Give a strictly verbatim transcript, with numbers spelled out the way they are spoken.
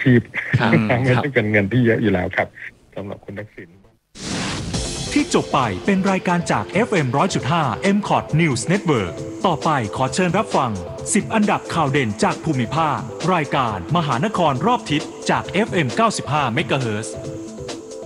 ชีพเงินที่เป็นเงินที่เยอะอยู่แล้วครับสำหรับคุณทักษิณที่จบไปเป็นรายการจาก เอฟ เอ็ม หนึ่งร้อยจุดห้า เอ็ม คอท News Network ต่อไปขอเชิญรับฟังสิบอันดับข่าวเด่นจากภูมิภาครายการมหานครรอบทิศจาก เอฟ เอ็ม เก้าสิบห้า เมกะเฮิรตซ์